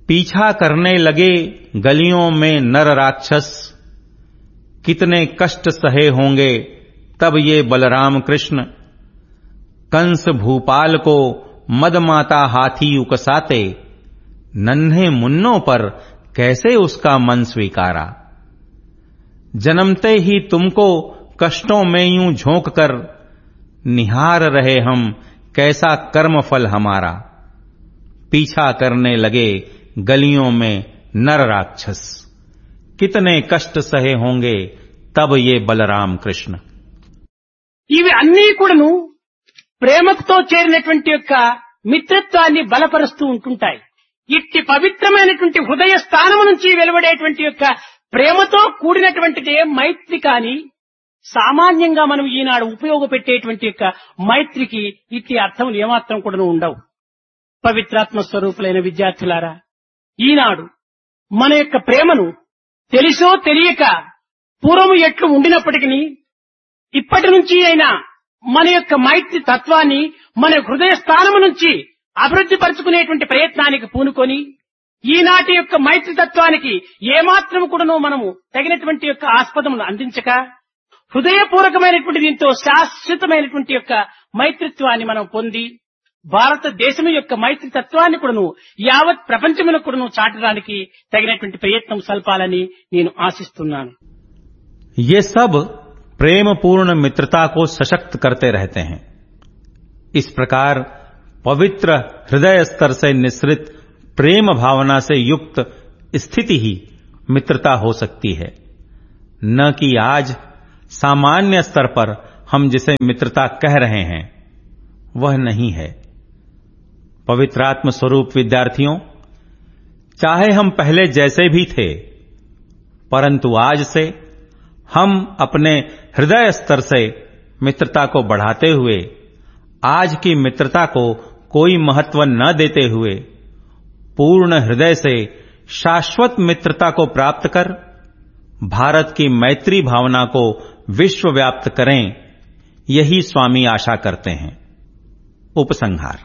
पीछा करने लगे गलियों में नर राक्षस, कितने कष्ट सहे होंगे तब ये बलराम कृष्ण। कंस भूपाल को मदमाता हाथी उकसाते, नन्हे मुन्नों पर कैसे उसका मन स्वीकारा। जन्मते ही तुमको कष्टों में यूं झोंक कर, निहार रहे हम कैसा कर्म फल हमारा। पीछा करने लगे गलियों में नर राक्षस, कितने कष्ट सहे होंगे तब ये बलराम कृष्ण। ఇవి అన్నీ కూడాను ప్రేమతో చేరినటువంటి యొక్క మిత్రత్వాన్ని బలపరుస్తూ ఉంటుంటాయి. ఇట్టి పవిత్రమైనటువంటి హృదయ స్థానం నుంచి వెలువడేటువంటి యొక్క ప్రేమతో కూడినటువంటిదే మైత్రి. కాని సామాన్యంగా మనం ఈనాడు ఉపయోగపెట్టేటువంటి యొక్క మైత్రికి ఇట్టి అర్థములు ఏమాత్రం కూడా ఉండవు. పవిత్రాత్మ స్వరూపులైన విద్యార్థులారా, ఈనాడు మన యొక్క ప్రేమను తెలిసో తెలియక పూర్వము ఎట్లు ఉండినప్పటికీ ఇప్పటి నుంచి అయినా మన యొక్క మైత్రి తత్వాన్ని మన హృదయ స్థానము నుంచి అభివృద్ధి పరుచుకునేటువంటి ప్రయత్నానికి పూనుకొని, ఈనాటి యొక్క మైత్రి తత్వానికి ఏమాత్రం కూడాను మనము తగినటువంటి యొక్క ఆస్పదమును అందించక, హృదయపూర్వకమైనటువంటి దీంతో శాశ్వతమైనటువంటి యొక్క మైత్రిత్వాన్ని మనం పొంది, భారతదేశం యొక్క మైత్రి తత్వాన్ని కూడాను యావత్ ప్రపంచమునకు కూడాను చాటడానికి తగినటువంటి ప్రయత్నం సల్పాలని నేను ఆశిస్తున్నాను. ये सब प्रेम पूर्ण मित्रता को सशक्त करते रहते हैं। इस प्रकार पवित्र हृदय स्तर से निश्रित प्रेम भावना से युक्त स्थिति ही मित्रता हो सकती है, न कि आज सामान्य स्तर पर हम जिसे मित्रता कह रहे हैं वह नहीं है। पवित्रात्म स्वरूप विद्यार्थियों, चाहे हम पहले जैसे भी थे, परंतु आज से हम अपने हृदय स्तर से मित्रता को बढ़ाते हुए, आज की मित्रता को कोई महत्व न देते हुए, पूर्ण हृदय से शाश्वत मित्रता को प्राप्त कर भारत की मैत्री भावना को विश्वव्याप्त करें, यही स्वामी आशा करते हैं। उपसंहार।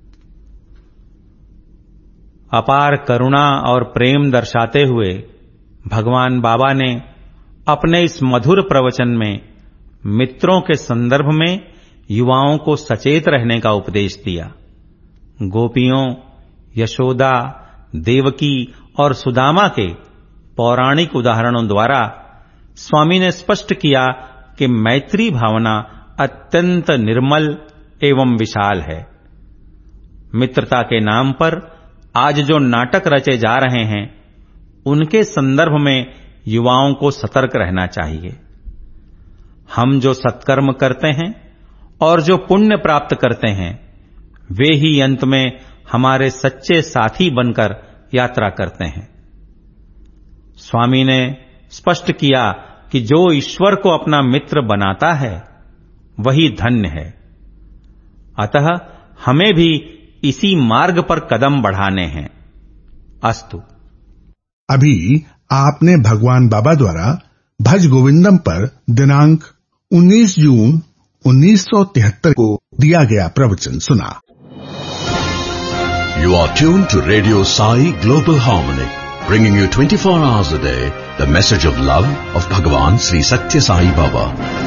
अपार करुणा और प्रेम दर्शाते हुए भगवान बाबा ने अपने इस मधुर प्रवचन में मित्रों के संदर्भ में युवाओं को सचेत रहने का उपदेश दिया। गोपियों, यशोदा, देवकी और सुदामा के पौराणिक उदाहरणों द्वारा स्वामी ने स्पष्ट किया कि मैत्री भावना अत्यंत निर्मल एवं विशाल है। मित्रता के नाम पर आज जो नाटक रचे जा रहे हैं, उनके संदर्भ में युवाओं को सतर्क रहना चाहिए। हम जो सत्कर्म करते हैं और जो पुण्य प्राप्त करते हैं, वे ही अंत में हमारे सच्चे साथी बनकर यात्रा करते हैं। स्वामी ने स्पष्ट किया कि जो ईश्वर को अपना मित्र बनाता है वही धन्य है। अतः हमें भी इसी मार्ग पर कदम बढ़ाने हैं। अस्तु। अभी आपने भगवान बाबा द्वारा भज गोविंदम पर दिनांक 19 जून 1973 को दिया गया प्रवचन सुना। You are tuned to Radio Sai Global Harmony, bringing you 24 hours a day the message of love of Bhagavan Sri Satya Sai Baba.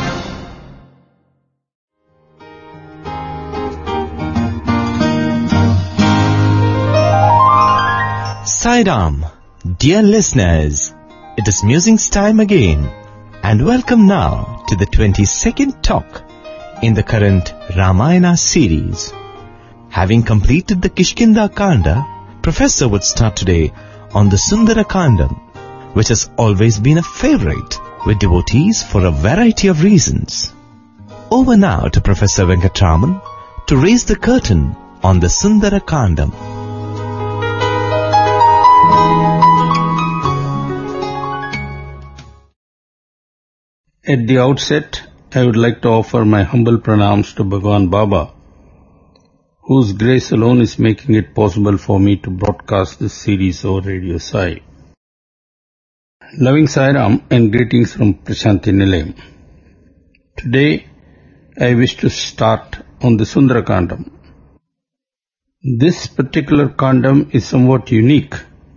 Sai Ram. Dear listeners, it is musing's time again, and welcome now to the 22nd talk in the current Ramayana series. Having completed the Kishkinda Kanda, Professor would start today on the Sundara Kandam, which has always been a favorite with devotees for a variety of reasons. Over now to Professor Venkatraman to raise the curtain on the Sundara Kandam. At the outset, I would like to offer my humble pranams to Bhagwan Baba, whose grace alone is making it possible for me to broadcast this series over Radio Sai. Loving Sai Ram and greetings from Prashanti Nilayam. Today, I wish to start on the Sundara Kandam. This particular Kandam is somewhat unique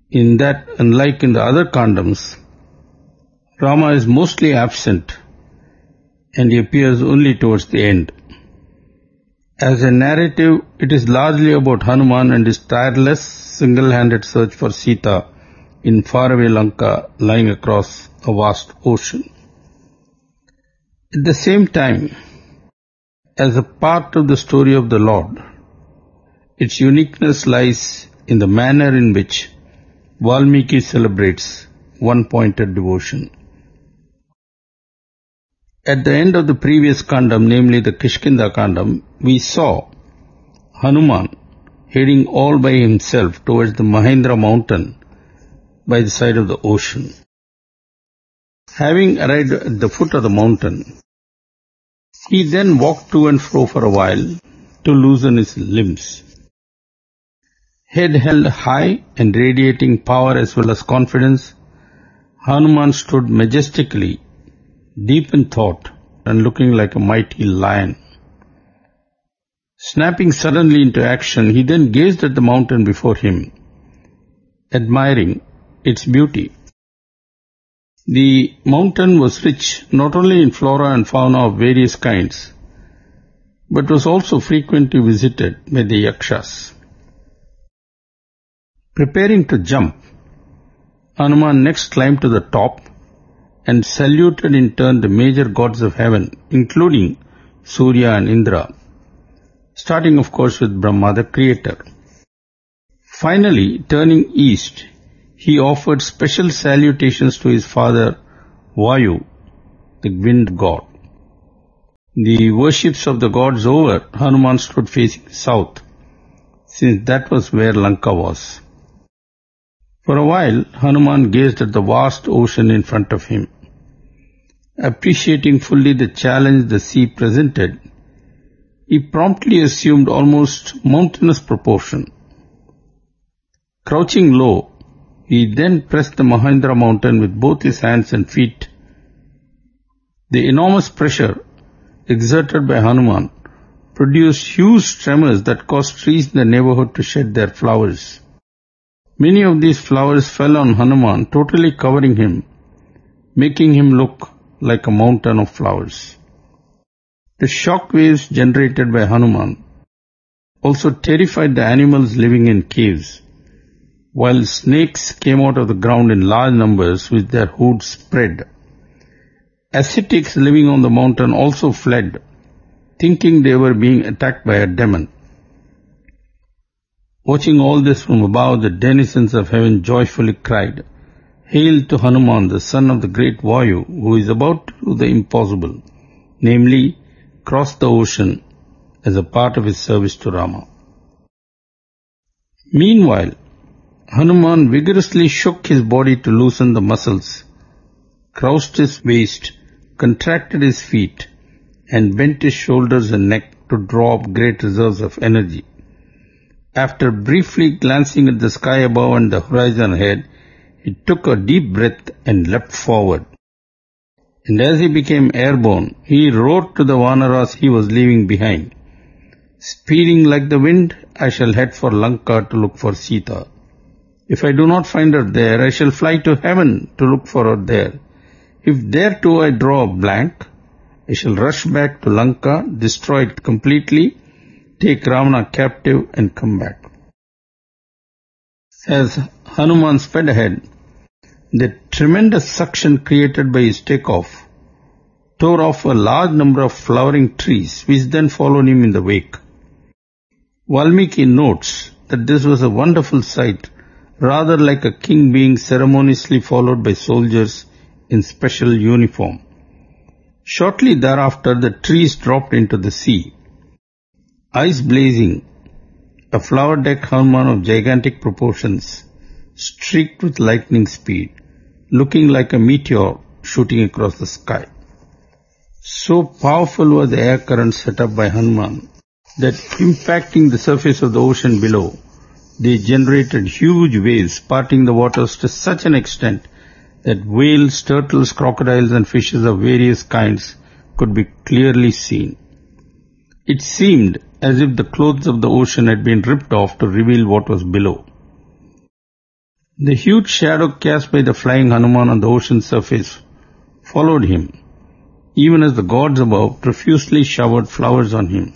in that, unlike in the other kandams, Rama is mostly absent and he appears only towards the end. As a narrative, it is largely about Hanuman and his tireless, single-handed search for Sita in faraway Lanka lying across a vast ocean. At the same time, as a part of the story of the Lord, its uniqueness lies in the manner in which Valmiki celebrates one-pointed devotion. At the end of the previous Kandam, namely the Kishkinda Kandam, we saw Hanuman heading all by himself towards the Mahendra mountain by the side of the ocean. Having arrived at the foot of the mountain, he then walked to and fro for a while to loosen his limbs. Head held high and radiating power as well as confidence, Hanuman stood majestically, deep in thought and looking like a mighty lion. Snapping suddenly into action, he then gazed at the mountain before him, admiring its beauty. The mountain was rich not only in flora and fauna of various kinds, but was also frequently visited by the Yakshas. Preparing to jump, Hanuman next climbed to the top and saluted in turn the major gods of heaven, including Surya and Indra, starting of course with Brahma, the creator. Finally, turning east, he offered special salutations to his father Vayu, the wind god. The worships of the gods over, Hanuman stood facing south, since that was where Lanka was. For a while, Hanuman gazed at the vast ocean in front of him. Appreciating fully the challenge the sea presented, he promptly assumed almost mountainous proportion. Crouching low, he then pressed the Mahendra mountain with both his hands and feet. The enormous pressure exerted by Hanuman produced huge tremors that caused trees in the neighborhood to shed their flowers. Many of these flowers fell on Hanuman, totally covering him, making him look like a mountain of flowers. The shock waves generated by Hanuman also terrified the animals living in caves, while snakes came out of the ground in large numbers with their hoods spread. Ascetics living on the mountain also fled, thinking they were being attacked by a demon. Watching all this from above, the denizens of heaven joyfully cried, "Hail to Hanuman, the son of the great Vayu, who is about to do the impossible, namely, cross the ocean as a part of his service to Rama." Meanwhile, Hanuman vigorously shook his body to loosen the muscles, crouched his waist, contracted his feet, and bent his shoulders and neck to draw up great reserves of energy. After briefly glancing at the sky above and the horizon ahead, he took a deep breath and leapt forward. And as he became airborne, he roared to the Vanaras he was leaving behind, "Speeding like the wind, I shall head for Lanka to look for Sita. If I do not find her there, I shall fly to heaven to look for her there. If there too I draw a blank, I shall rush back to Lanka, destroy it completely, take Ravana captive and come back." As Hanuman sped ahead, the tremendous suction created by his takeoff tore off a large number of flowering trees, which then followed him in the wake. Valmiki notes that this was a wonderful sight, rather like a king being ceremoniously followed by soldiers in special uniform. Shortly thereafter, the trees dropped into the sea. Eyes blazing, a flower-decked Hanuman of gigantic proportions, streaked with lightning speed, looking like a meteor shooting across the sky. So powerful was the air current set up by Hanuman that, impacting the surface of the ocean below, they generated huge waves, parting the waters to such an extent that whales, turtles, crocodiles and fishes of various kinds could be clearly seen. It seemed as if the clothes of the ocean had been ripped off to reveal what was below. The huge shadow cast by the flying Hanuman on the ocean surface followed him, even as the gods above profusely showered flowers on him.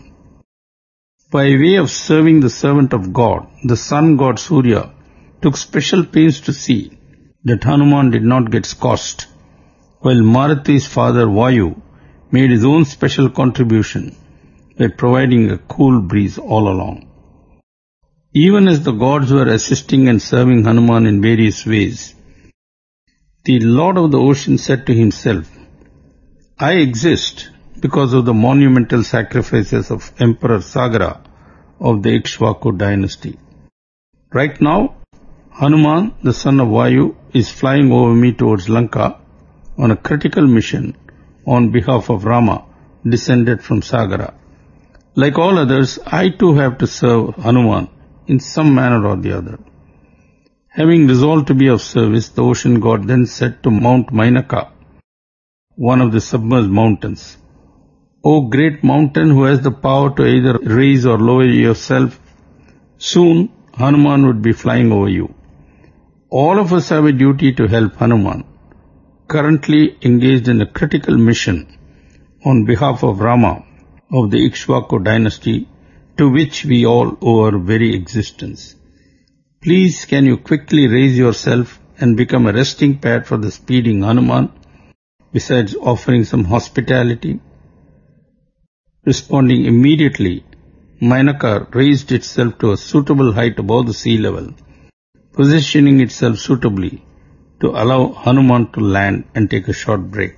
By way of serving the servant of God, the sun god Surya took special pains to see that Hanuman did not get scorched, while Maruti's father Vayu made his own special contribution by providing a cool breeze all along. Even as the gods were assisting and serving Hanuman in various ways, the Lord of the Ocean said to himself, I exist because of the monumental sacrifices of Emperor Sagara of the Ikshvaku dynasty. Right now, Hanuman, the son of Vayu, is flying over me towards Lanka on a critical mission on behalf of Rama, descended from Sagara. Like all others, I too have to serve Hanuman in some manner or the other. Having resolved to be of service, the ocean god then said to Mount Mainaka, one of the submerged mountains, O great mountain who has the power to either raise or lower yourself, soon Hanuman would be flying over you. All of us have a duty to help Hanuman, currently engaged in a critical mission on behalf of Rama of the Ikshvaku dynasty, to which we all owe our very existence. Please can you quickly raise yourself and become a resting pad for the speeding Hanuman, besides offering some hospitality? Responding immediately, Mainaka raised itself to a suitable height above the sea level, positioning itself suitably to allow Hanuman to land and take a short break.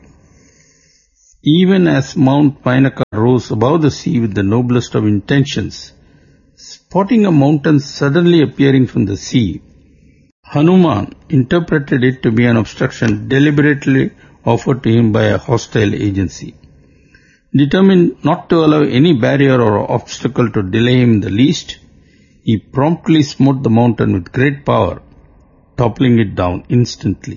Even as Mount Mainaka rose above the sea with the noblest of intentions, spotting a mountain suddenly appearing from the sea, Hanuman interpreted it to be an obstruction deliberately offered to him by a hostile agency. Determined not to allow any barrier or obstacle to delay him in the least, he promptly smote the mountain with great power, toppling it down instantly.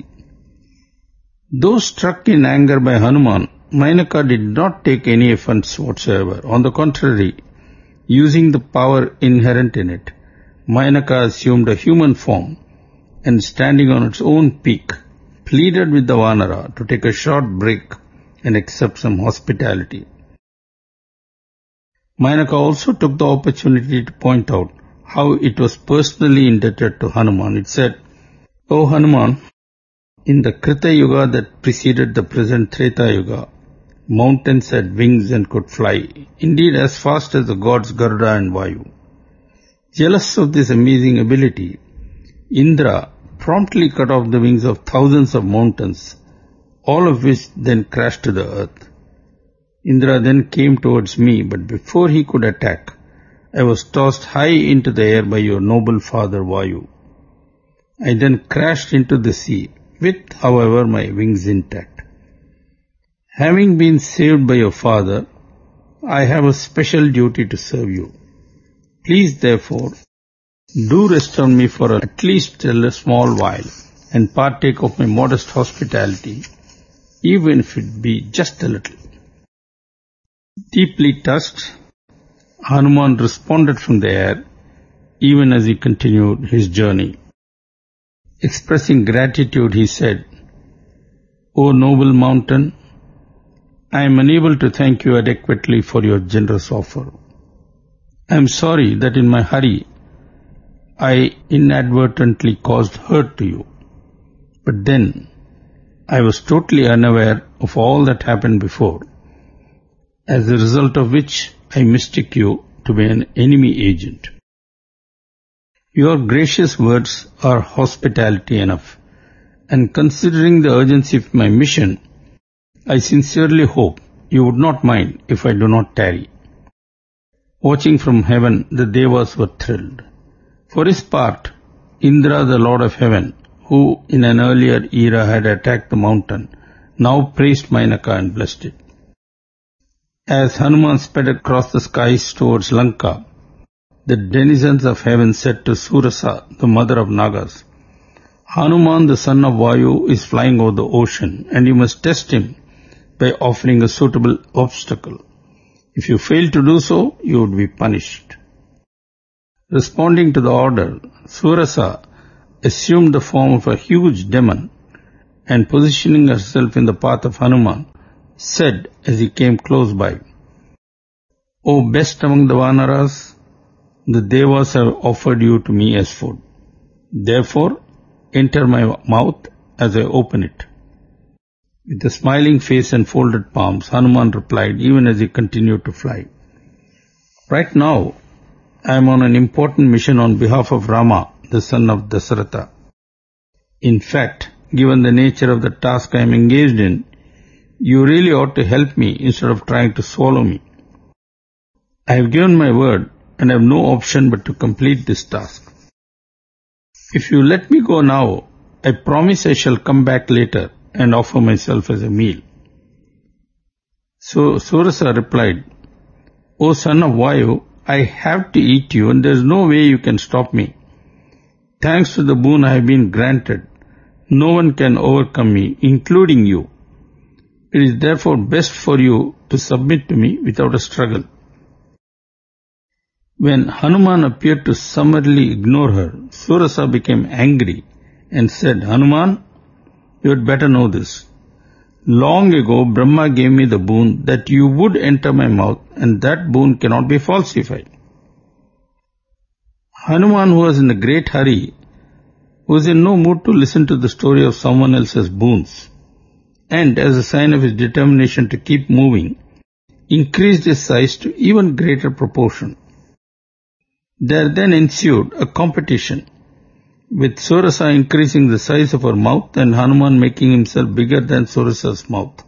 Though struck in anger by Hanuman, Mainaka did not take any offense whatsoever. On the contrary, using the power inherent in it, Mainaka assumed a human form and, standing on its own peak, pleaded with the Vanara to take a short break and accept some hospitality. Mainaka also took the opportunity to point out how it was personally indebted to Hanuman. It said, O Hanuman, in the Krita Yuga that preceded the present Treta Yuga, mountains had wings and could fly, indeed as fast as the gods Garuda and Vayu. Jealous of this amazing ability, Indra promptly cut off the wings of thousands of mountains, all of which then crashed to the earth. Indra then came towards me, but before he could attack, I was tossed high into the air by your noble father Vayu. I then crashed into the sea, with, however, my wings intact. Having been saved by your father, I have a special duty to serve you. Please, therefore, do rest on me for at least a small while and partake of my modest hospitality, even if it be just a little. Deeply touched, Hanuman responded from the air, even as he continued his journey. Expressing gratitude, he said, O noble mountain, I am unable to thank you adequately for your generous offer. I am sorry that in my hurry, I inadvertently caused hurt to you. But then, I was totally unaware of all that happened before, as a result of which I mistook you to be an enemy agent. Your gracious words are hospitality enough, and considering the urgency of my mission, I sincerely hope you would not mind if I do not tarry. Watching from heaven, the Devas were thrilled. For his part, Indra, the Lord of Heaven, who in an earlier era had attacked the mountain, now praised Mainaka and blessed it. As Hanuman sped across the skies towards Lanka, the denizens of heaven said to Surasa, the mother of Nagas, Hanuman, the son of Vayu, is flying over the ocean, and you must test him by offering a suitable obstacle. If you fail to do so, you would be punished. Responding to the order, Surasa assumed the form of a huge demon and positioning herself in the path of Hanuman, said as he came close by, "O best among the Vanaras, the Devas have offered you to me as food. Therefore, enter my mouth as I open it." With a smiling face and folded palms, Hanuman replied even as he continued to fly, "Right now, I am on an important mission on behalf of Rama, the son of Dasaratha. In fact, given the nature of the task I am engaged in, you really ought to help me instead of trying to swallow me. I have given my word and have no option but to complete this task. If you let me go now, I promise I shall come back later and offer myself as a meal." So Surasa replied, "O son of Vayu, I have to eat you and there is no way you can stop me. Thanks to the boon I have been granted, no one can overcome me, including you. It is therefore best for you to submit to me without a struggle." When Hanuman appeared to summarily ignore her, Surasa became angry and said, "Hanuman, you had better know this. Long ago Brahma gave me the boon that you would enter my mouth, and that boon cannot be falsified." Hanuman, who was in a great hurry, was in no mood to listen to the story of someone else's boons, and as a sign of his determination to keep moving, increased his size to even greater proportion. There then ensued a competition, with Surasa increasing the size of her mouth and Hanuman making himself bigger than Surasa's mouth.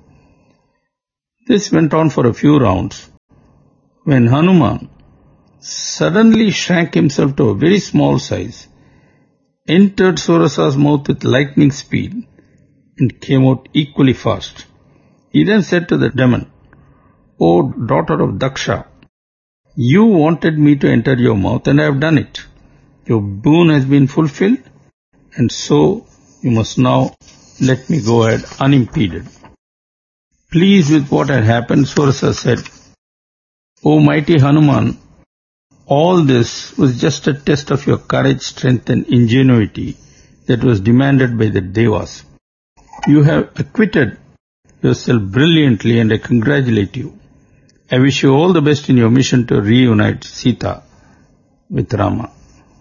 This went on for a few rounds, when Hanuman suddenly shrank himself to a very small size, entered Surasa's mouth with lightning speed, and came out equally fast. He then said to the demon, "O daughter of Daksha, you wanted me to enter your mouth and I have done it. Your boon has been fulfilled, and so you must now let me go ahead unimpeded." Pleased with what had happened, Surasa said, "O mighty Hanuman, all this was just a test of your courage, strength and ingenuity that was demanded by the Devas. You have acquitted yourself brilliantly and I congratulate you. I wish you all the best in your mission to reunite Sita with Rama."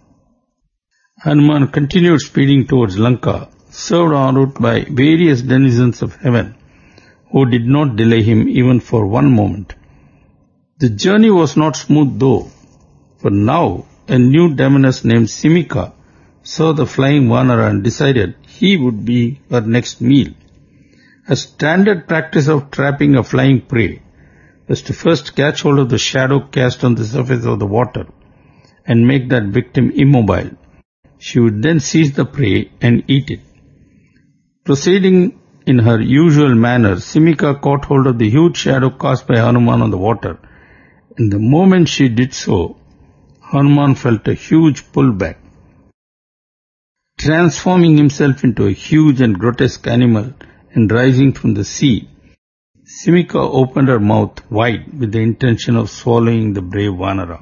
Hanuman continued speeding towards Lanka, served en route by various denizens of heaven, who did not delay him even for one moment. The journey was not smooth though, for now a new demoness named Simika saw the flying Vanara and decided he would be her next meal. A standard practice of trapping a flying prey was to first catch hold of the shadow cast on the surface of the water and make that victim immobile. She would then seize the prey and eat it. Proceeding in her usual manner, Simika caught hold of the huge shadow cast by Hanuman on the water, and the moment she did so, Hanuman felt a huge pullback. Transforming himself into a huge and grotesque animal and rising from the sea, Simika opened her mouth wide with the intention of swallowing the brave Vanara.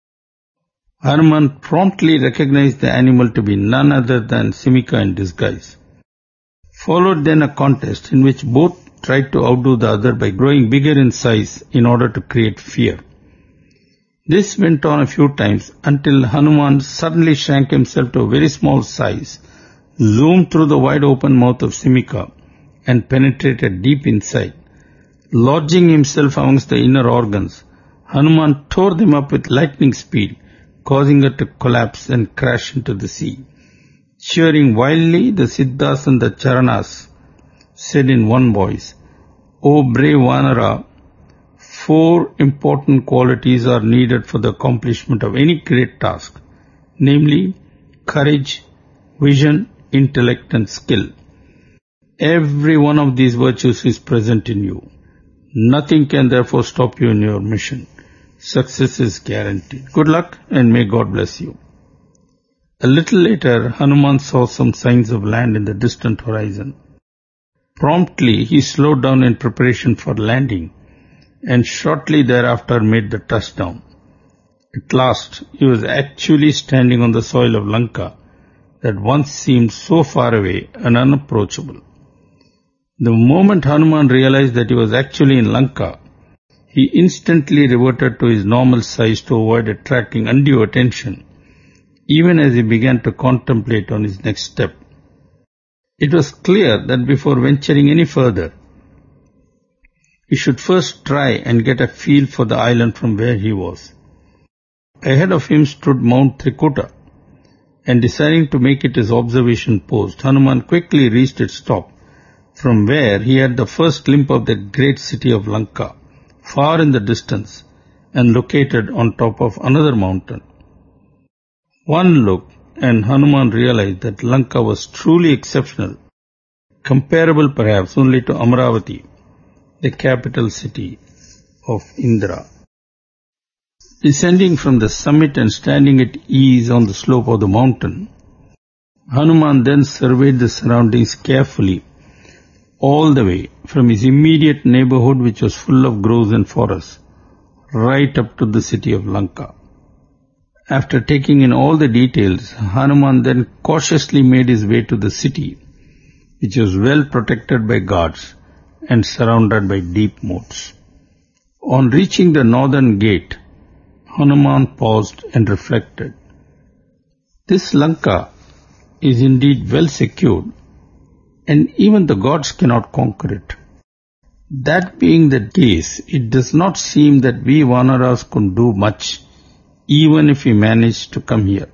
Hanuman promptly recognized the animal to be none other than Simika in disguise. Followed then a contest in which both tried to outdo the other by growing bigger in size in order to create fear. This went on a few times until Hanuman suddenly shrank himself to a very small size, zoomed through the wide open mouth of Simika and penetrated deep inside. Lodging himself amongst the inner organs, Hanuman tore them up with lightning speed, causing her to collapse and crash into the sea. Cheering wildly, the Siddhas and the Charanas said in one voice, "O brave Vanara, 4 important qualities are needed for the accomplishment of any great task, namely courage, vision, intellect and skill. Every one of these virtues is present in you. Nothing can therefore stop you in your mission. Success is guaranteed. Good luck and may God bless you." A little later, Hanuman saw some signs of land in the distant horizon. Promptly, he slowed down in preparation for landing and shortly thereafter made the touchdown. At last, he was actually standing on the soil of Lanka, that once seemed so far away and unapproachable. The moment Hanuman realized that he was actually in Lanka, he instantly reverted to his normal size to avoid attracting undue attention, even as he began to contemplate on his next step. It was clear that before venturing any further, he should first try and get a feel for the island from where he was. Ahead of him stood Mount Trikuta, and deciding to make it his observation post, Hanuman quickly reached its top, from where he had the first glimpse of the great city of Lanka, far in the distance and located on top of another mountain. One look and Hanuman realized that Lanka was truly exceptional, comparable perhaps only to Amaravati, the capital city of Indra. Descending from the summit and standing at ease on the slope of the mountain, Hanuman then surveyed the surroundings carefully, all the way from his immediate neighborhood, which was full of groves and forests, right up to the city of Lanka. After taking in all the details, Hanuman then cautiously made his way to the city, which was well protected by guards and surrounded by deep moats. On reaching the northern gate, Hanuman paused and reflected. This Lanka is indeed well secured, and even the gods cannot conquer it. That being the case, it does not seem that we Vanaras could do much, even if we managed to come here.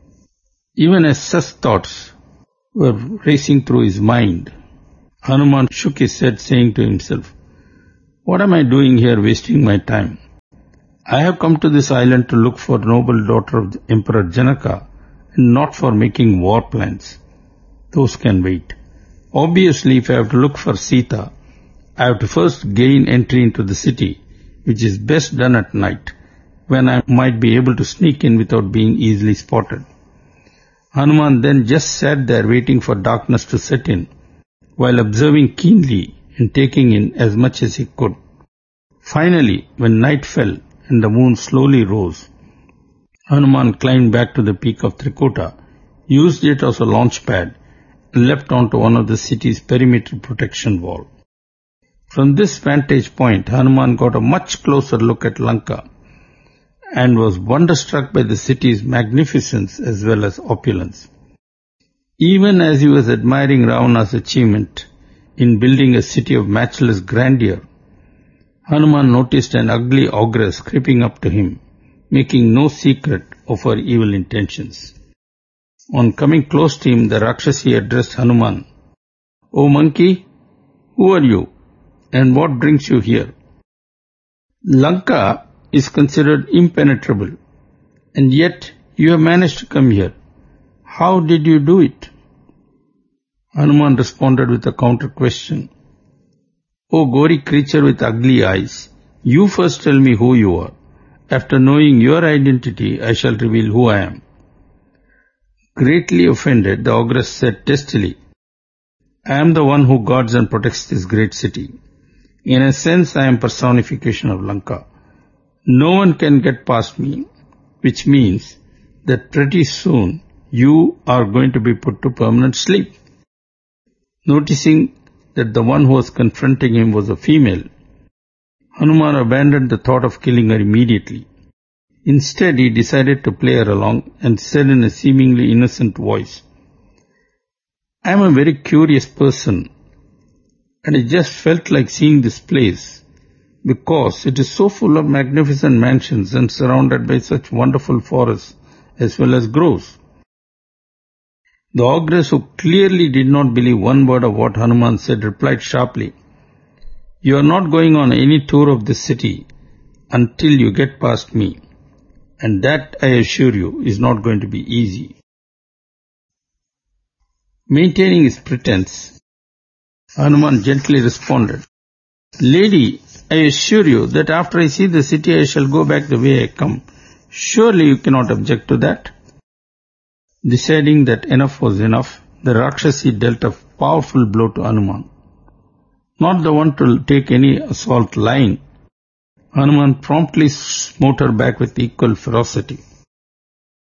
Even as such thoughts were racing through his mind, Hanuman shook his head, saying to himself, "What am I doing here wasting my time? I have come to this island to look for the noble daughter of the Emperor Janaka and not for making war plans. Those can wait. Obviously, if I have to look for Sita, I have to first gain entry into the city, which is best done at night, when I might be able to sneak in without being easily spotted." Hanuman then just sat there waiting for darkness to set in, while observing keenly and taking in as much as he could. Finally, when night fell and the moon slowly rose, Hanuman climbed back to the peak of Trikuta, used it as a launch pad, and leapt onto one of the city's perimeter protection wall. From this vantage point, Hanuman got a much closer look at Lanka and was wonderstruck by the city's magnificence as well as opulence. Even as he was admiring Ravana's achievement in building a city of matchless grandeur, Hanuman noticed an ugly ogress creeping up to him, making no secret of her evil intentions. On coming close to him, the Rakshasi addressed Hanuman, "O monkey, who are you, and what brings you here? Lanka is considered impenetrable, and yet you have managed to come here. How did you do it?" Hanuman responded with a counter question. "O gory creature with ugly eyes, you first tell me who you are. After knowing your identity, I shall reveal who I am." Greatly offended, the ogress said testily, "I am the one who guards and protects this great city. In a sense, I am personification of Lanka. No one can get past me, which means that pretty soon you are going to be put to permanent sleep." Noticing that the one who was confronting him was a female, Hanuman abandoned the thought of killing her immediately. Instead, he decided to play her along and said in a seemingly innocent voice, "I am a very curious person, and I just felt like seeing this place because it is so full of magnificent mansions and surrounded by such wonderful forests as well as groves." The ogress, who clearly did not believe one word of what Hanuman said, replied sharply, "You are not going on any tour of this city until you get past me, and that, I assure you, is not going to be easy." Maintaining his pretense, Hanuman gently responded, "Lady, I assure you that after I see the city I shall go back the way I come. Surely you cannot object to that." Deciding that enough was enough, the Rakshasi dealt a powerful blow to Hanuman. Not the one to take any assault lying, Hanuman promptly smote her back with equal ferocity.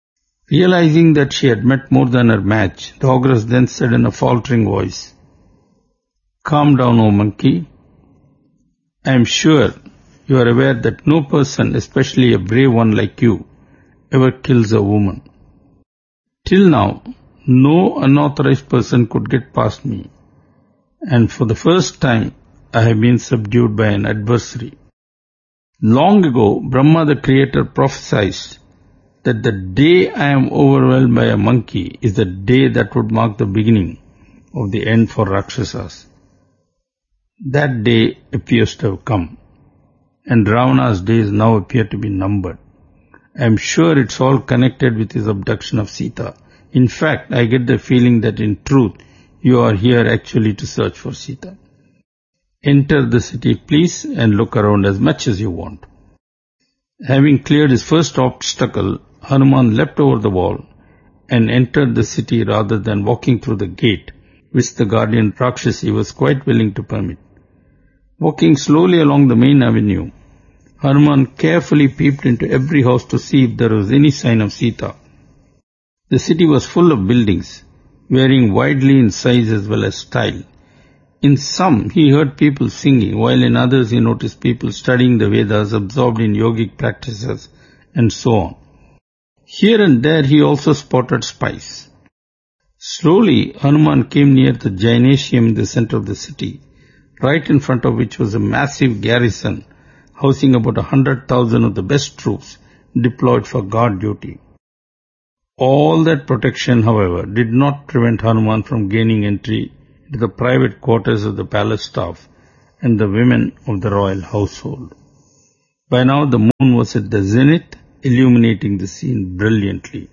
Realizing that she had met more than her match, the ogress then said in a faltering voice, "Calm down, O monkey. I am sure you are aware that no person, especially a brave one like you, ever kills a woman. Till now, no unauthorized person could get past me, and for the first time I have been subdued by an adversary. Long ago, Brahma the Creator prophesied that the day I am overwhelmed by a monkey is the day that would mark the beginning of the end for Rakshasas. That day appears to have come, and Ravana's days now appear to be numbered. I am sure it's all connected with his abduction of Sita. In fact, I get the feeling that in truth, you are here actually to search for Sita. Enter the city, please, and look around as much as you want." Having cleared his first obstacle, Hanuman leapt over the wall and entered the city rather than walking through the gate, which the guardian Rakshasi was quite willing to permit. Walking slowly along the main avenue, Hanuman carefully peeped into every house to see if there was any sign of Sita. The city was full of buildings, varying widely in size as well as style. In some, he heard people singing, while in others he noticed people studying the Vedas, absorbed in yogic practices, and so on. Here and there he also spotted spies. Slowly, Hanuman came near the Gymnasium in the center of the city, right in front of which was a massive garrison, housing about 100,000 of the best troops deployed for guard duty. All that protection, however, did not prevent Hanuman from gaining entry into the private quarters of the palace staff and the women of the royal household. By now the moon was at the zenith, illuminating the scene brilliantly.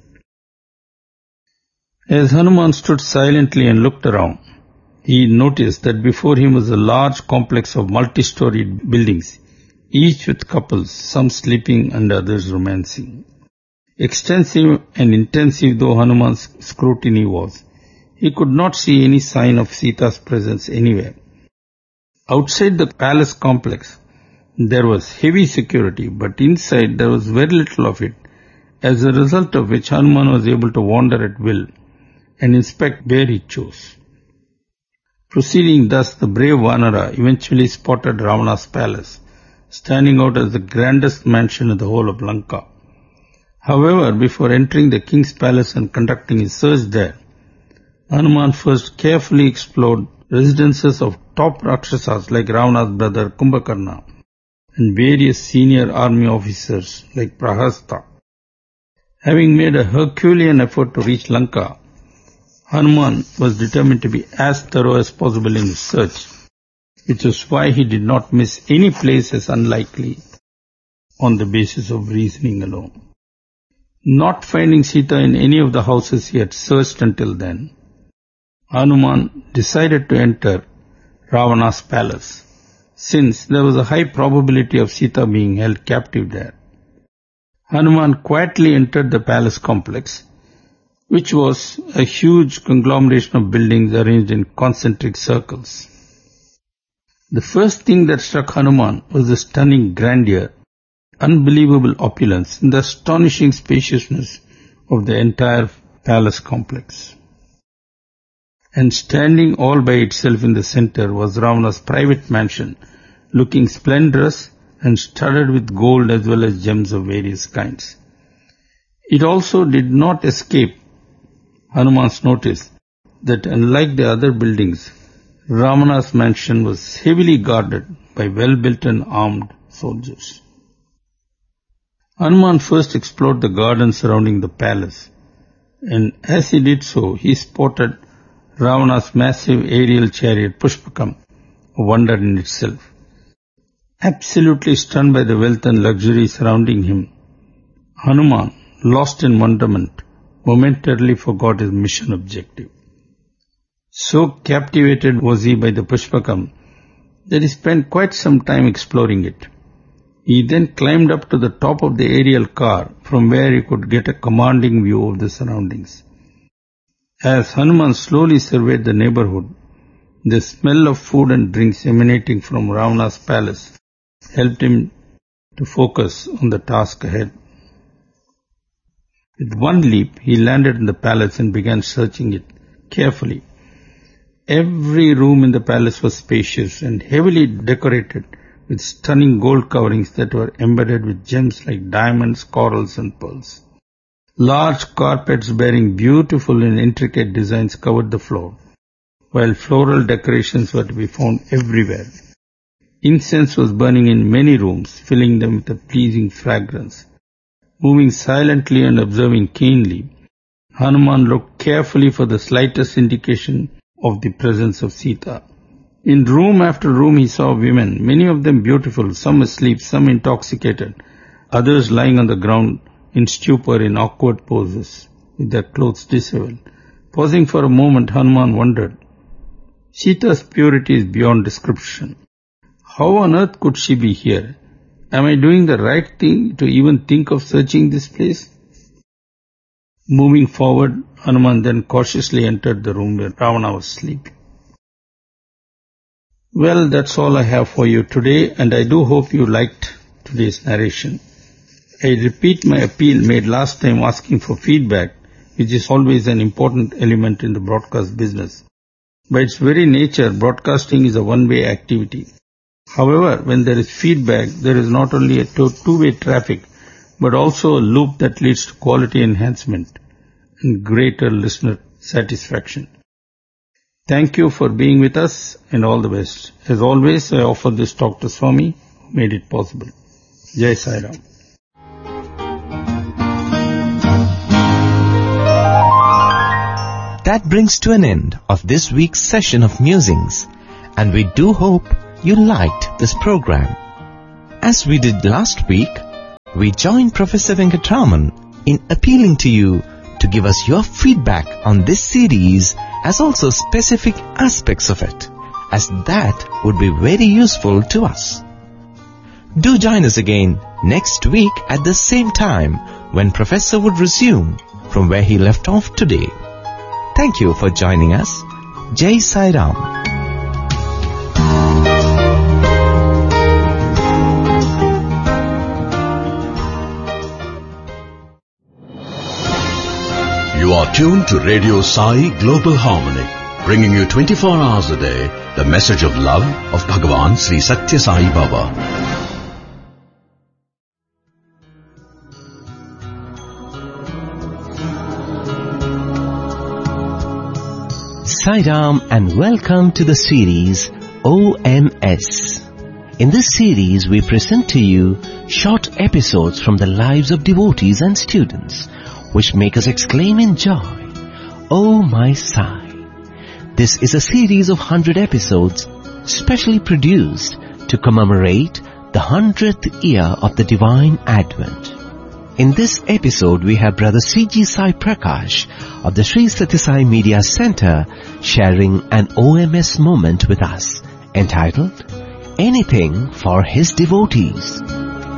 As Hanuman stood silently and looked around, he noticed that before him was a large complex of multi-storied buildings, each with couples, some sleeping and others romancing. Extensive and intensive though Hanuman's scrutiny was, he could not see any sign of Sita's presence anywhere. Outside the palace complex, there was heavy security, but inside there was very little of it, as a result of which Hanuman was able to wander at will and inspect where he chose. Proceeding thus, the brave Vanara eventually spotted Ravana's palace, standing out as the grandest mansion in the whole of Lanka. However, before entering the king's palace and conducting his search there, Hanuman first carefully explored residences of top Rakshasas like Ravana's brother Kumbhakarna and various senior army officers like Prahasta. Having made a Herculean effort to reach Lanka, Hanuman was determined to be as thorough as possible in his search, which was why he did not miss any place as unlikely on the basis of reasoning alone. Not finding Sita in any of the houses he had searched until then, Hanuman decided to enter Ravana's palace, since there was a high probability of Sita being held captive there. Hanuman quietly entered the palace complex, which was a huge conglomeration of buildings arranged in concentric circles. The first thing that struck Hanuman was the stunning grandeur, unbelievable opulence, and the astonishing spaciousness of the entire palace complex. And standing all by itself in the center was Ravana's private mansion, looking splendorous and studded with gold as well as gems of various kinds. It also did not escape Hanuman's notice that unlike the other buildings, Ravana's mansion was heavily guarded by well-built and armed soldiers. Hanuman first explored the garden surrounding the palace, and as he did so, he spotted Ravana's massive aerial chariot Pushpakam, a wonder in itself. Absolutely stunned by the wealth and luxury surrounding him, Hanuman, lost in wonderment, momentarily forgot his mission objective. So captivated was he by the Pushpakam that he spent quite some time exploring it. He then climbed up to the top of the aerial car, from where he could get a commanding view of the surroundings. As Hanuman slowly surveyed the neighborhood, the smell of food and drinks emanating from Ravana's palace helped him to focus on the task ahead. With one leap, he landed in the palace and began searching it carefully. Every room in the palace was spacious and heavily decorated with stunning gold coverings that were embedded with gems like diamonds, corals, and pearls. Large carpets bearing beautiful and intricate designs covered the floor, while floral decorations were to be found everywhere. Incense was burning in many rooms, filling them with a pleasing fragrance. Moving silently and observing keenly, Hanuman looked carefully for the slightest indication of the presence of Sita. In room after room he saw women, many of them beautiful, some asleep, some intoxicated, others lying on the ground in stupor in awkward poses, with their clothes disheveled. Pausing for a moment, Hanuman wondered, Sita's purity is beyond description. How on earth could she be here? Am I doing the right thing to even think of searching this place? Moving forward, Hanuman then cautiously entered the room where Ravana was sleeping. Well, that's all I have for you today, and I do hope you liked today's narration. I repeat my appeal made last time asking for feedback, which is always an important element in the broadcast business. By its very nature, broadcasting is a one-way activity. However, when there is feedback, there is not only a two-way traffic, but also a loop that leads to quality enhancement and greater listener satisfaction. Thank you for being with us, and all the best. As always, I offer this talk to Swami, who made it possible. Jai Sai Ram. That brings to an end of this week's session of Musings, and we do hope you liked this program. As we did last week, we joined Professor Venkatraman in appealing to you to give us your feedback on this series as also specific aspects of it, as that would be very useful to us. Do join us again next week at the same time when Professor would resume from where he left off today. Thank you for joining us. Jai Sai Ram. You are tuned to Radio Sai Global Harmony, bringing you 24 hours a day the message of love of Bhagavan Sri Satya Sai Baba. Sai Ram and welcome to the series OMS. In this series we present to you short episodes from the lives of devotees and students, which make us exclaim in joy, "Oh my Sai!" This is a series of 100 episodes specially produced to commemorate the 100th year of the Divine Advent. In this episode we have Brother C.G. Sai Prakash of the Sri Satya Sai Media Center sharing an OMS moment with us entitled, "Anything for His Devotees."